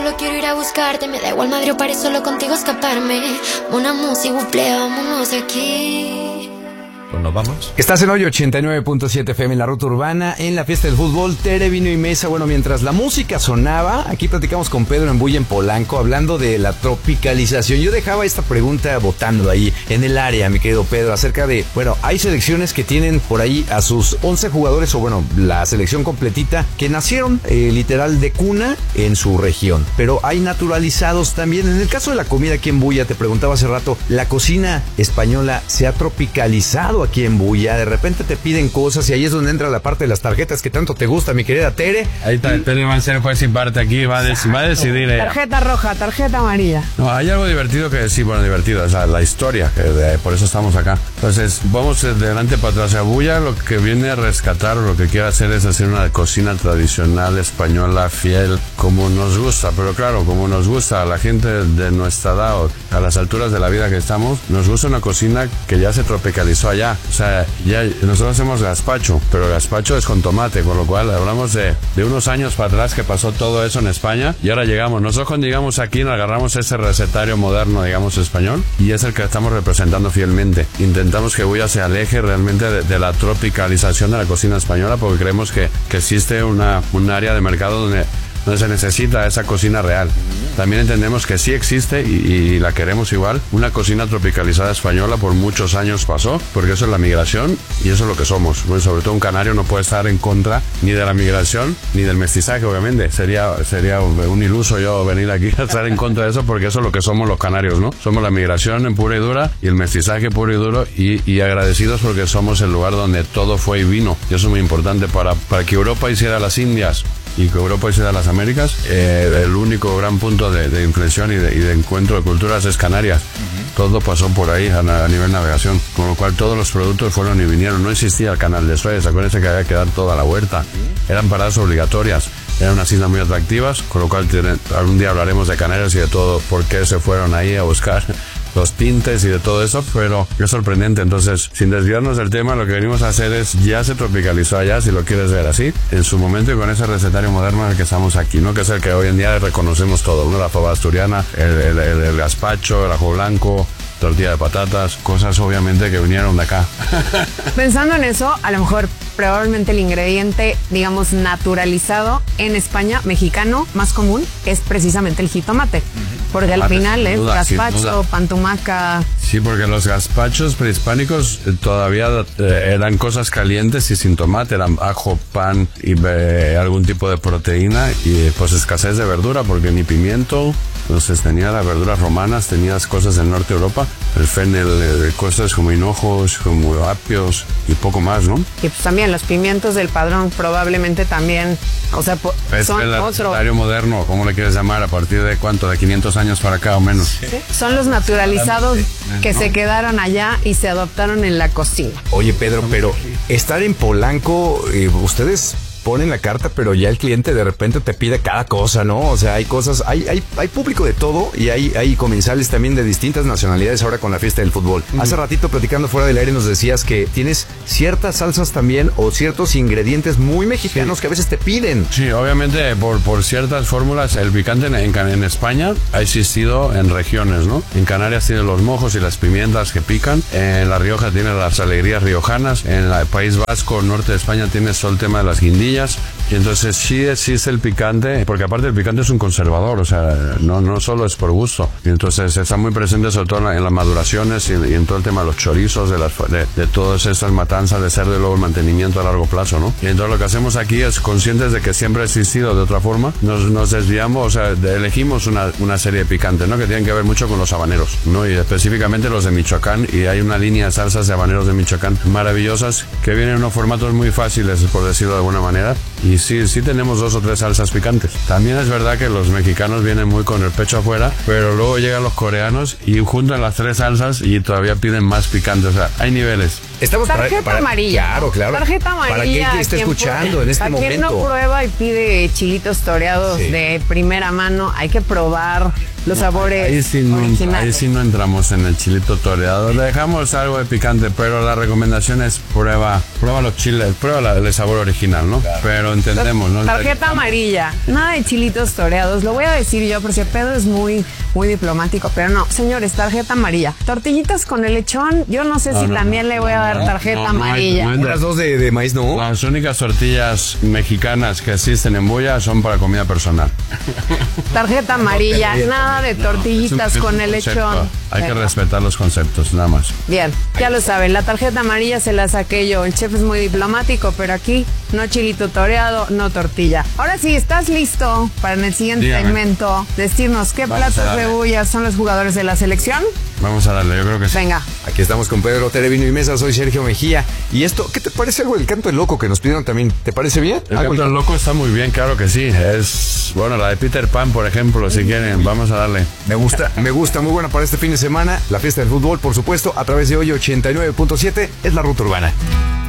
solo quiero ir a buscarte. Me da igual Madrid o París, solo contigo escaparme. Una música, vámonos de aquí. Pues nos vamos. Estás en hoy 89.7 FM en la ruta urbana, en la fiesta del fútbol, Tere, vino y mesa. Bueno, mientras la música sonaba, aquí platicamos con Pedro en Bulla en Polanco, hablando de la tropicalización. Yo dejaba esta pregunta votando ahí en el área, mi querido Pedro, acerca de, bueno, hay selecciones que tienen por ahí a sus 11 jugadores, o bueno, la selección completita, que nacieron literal de cuna en su región, pero hay naturalizados también. En el caso de la comida aquí en Bulla, te preguntaba hace rato, ¿la cocina española se ha tropicalizado aquí en Bulla? De repente te piden cosas y ahí es donde entra la parte de las tarjetas que tanto te gusta, mi querida Tere. Ahí está, Tere va a ser juez y parte aquí, va a decidir ella. Tarjeta roja, tarjeta amarilla. No, hay algo divertido que sí, bueno, divertido, es la historia, por eso estamos acá. Entonces, vamos de delante para atrás. A Bulla lo que viene a rescatar, lo que quiere hacer es hacer una cocina tradicional española, fiel, como nos gusta, pero claro, como nos gusta a la gente de nuestra edad, a las alturas de la vida que estamos, nos gusta una cocina que ya se tropicalizó allá. O sea, ya nosotros hacemos gazpacho, pero gazpacho es con tomate, con lo cual hablamos de unos años para atrás que pasó todo eso en España y ahora llegamos. Nosotros cuando llegamos aquí nos agarramos ese recetario moderno, digamos, español, y es el que estamos representando fielmente. Intentamos que Bulla se aleje realmente de la tropicalización de la cocina española, porque creemos que existe un área de mercado donde se necesita esa cocina real. También entendemos que sí existe y la queremos igual, una cocina tropicalizada española. Por muchos años pasó, porque eso es la migración y eso es lo que somos. Bueno, sobre todo un canario no puede estar en contra ni de la migración ni del mestizaje, obviamente. Sería un iluso yo venir aquí a estar en contra de eso, porque eso es lo que somos los canarios, ¿no? Somos la migración en pura y dura y el mestizaje puro y duro, y agradecidos porque somos el lugar donde todo fue y vino. Y eso es muy importante para que Europa hiciera las Indias y que Europa hiciera las Américas. El único gran punto de inflexión y de encuentro de culturas es Canarias. Todo pasó por ahí a nivel navegación, con lo cual todos los productos fueron y vinieron. No existía el canal de Suez, acuérdense que había que dar toda la huerta, eran paradas obligatorias, eran unas islas muy atractivas, con lo cual algún día hablaremos de Canarias y de todo por qué se fueron ahí a buscar los tintes y de todo eso, pero es sorprendente. Entonces, sin desviarnos del tema, lo que venimos a hacer es, ya se tropicalizó allá, si lo quieres ver así, en su momento, y con ese recetario moderno en el que estamos aquí, ¿no? Que es el que hoy en día reconocemos todo, ¿no? La fava asturiana, el gazpacho, el ajo blanco, tortilla de patatas, cosas obviamente que vinieron de acá. Pensando en eso, a lo mejor probablemente el ingrediente, digamos, naturalizado en España, mexicano, más común, es precisamente el jitomate. Porque al final es gazpacho, pan tumaca. Sí, porque los gazpachos prehispánicos todavía eran cosas calientes y sin tomate, eran ajo, pan y algún tipo de proteína, y pues escasez de verdura, porque ni pimiento. Entonces tenía las verduras romanas, tenías cosas del norte de Europa, el fennel, cosas como hinojos, como apios y poco más, ¿no? Y pues también los pimientos del Padrón probablemente también, o sea, son el otro. recetario moderno, ¿cómo le quieres llamar? ¿A partir de cuánto? ¿De 500 años para acá o menos? ¿Sí? Son los naturalizados que se quedaron allá y se adoptaron en la cocina. Oye, Pedro, pero estar en Polanco, ustedes ponen la carta, pero ya el cliente de repente te pide cada cosa, ¿no? O sea, hay cosas, hay público de todo, y hay comensales también de distintas nacionalidades ahora con la fiesta del fútbol. Hace ratito, platicando fuera del aire, nos decías que tienes ciertas salsas también, o ciertos ingredientes muy mexicanos que a veces te piden. Sí, obviamente por ciertas fórmulas. El picante en España ha existido en regiones, ¿no? En Canarias tiene los mojos y las pimientas que pican, en La Rioja tiene las alegrías riojanas, en el País Vasco, norte de España, tienes todo el tema de las guindillas. Y entonces sí existe el picante, porque aparte el picante es un conservador, o sea, no solo es por gusto. Y entonces está muy presente sobre todo en las maduraciones y en todo el tema de los chorizos, de todas estas matanzas de cerdo y luego el mantenimiento a largo plazo, ¿no? Y entonces lo que hacemos aquí es, conscientes de que siempre ha existido de otra forma, nos desviamos, o sea, elegimos una serie de picantes, ¿no? Que tienen que ver mucho con los habaneros, ¿no? Y específicamente los de Michoacán, y hay una línea de salsas de habaneros de Michoacán maravillosas que vienen en unos formatos muy fáciles, por decirlo de alguna manera. Y sí tenemos 2 o 3 salsas picantes. También es verdad que los mexicanos vienen muy con el pecho afuera, pero luego llegan los coreanos y juntan las 3 salsas y todavía piden más picante. O sea, hay niveles. Estamos tarjeta amarilla. Claro. Tarjeta amarilla. ¿Para qué está escuchando en este momento? Quien no prueba y pide chilitos toreados de primera mano, hay que probar los sabores ahí originales. ahí sí no entramos en el chilito toreado. Le dejamos algo de picante, pero la recomendación es prueba los chiles, prueba el sabor original, ¿no? Claro. Pero entendemos, ¿no? Tarjeta amarilla, nada de chilitos toreados. Lo voy a decir yo porque Pedro es muy diplomático, pero no, señores, tarjeta amarilla. Tortillitas con el lechón, yo no sé si también le voy a dar tarjeta amarilla. Las dos de maíz, ¿no? Las únicas tortillas mexicanas que existen en Bulla son para comida personal. Tarjeta amarilla, nada de tortillitas con el lechón. Hay que respetar los conceptos, nada más. Bien, ya lo saben, la tarjeta amarilla se la saqué yo. El chef es muy diplomático, pero aquí no chilito toreado, no tortilla. Ahora sí, ¿estás listo para en el siguiente segmento decirnos qué platos de Bulla son los jugadores de la selección? Vamos a darle, yo creo que sí. Venga. Aquí estamos con Pedro Terevino y Mesa, soy Sergio Mejía. ¿Y esto, qué te parece algo del canto del loco que nos pidieron también? ¿Te parece bien? El canto del loco está muy bien, claro que sí. Es, bueno, la de Peter Pan, por ejemplo, si quieren, vamos a darle. Me gusta, muy buena para este fin de semana. La fiesta del fútbol, por supuesto, a través de hoy 89.7 es la Ruta Urbana.